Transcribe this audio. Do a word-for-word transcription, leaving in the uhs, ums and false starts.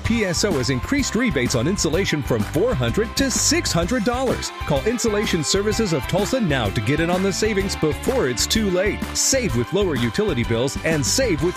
P S O has increased rebates on insulation from four hundred dollars to six hundred dollars. Call Insulation Services of Tulsa now to get in on the savings before it's too late. Save with lower utility bills and save with